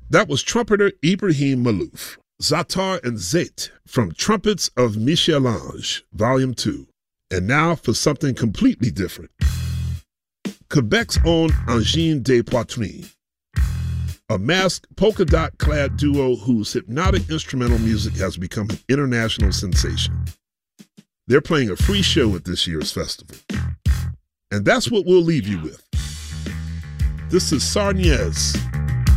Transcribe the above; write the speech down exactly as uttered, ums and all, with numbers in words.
That was trumpeter Ibrahim Malouf, Zatar and Zait from Trumpets of Michel-Ange, Volume two. And now for something completely different. Quebec's own Angine des Poitrines, a masked polka-dot-clad duo whose hypnotic instrumental music has become an international sensation. They're playing a free show at this year's festival. And that's what we'll leave you with. This is Sarniez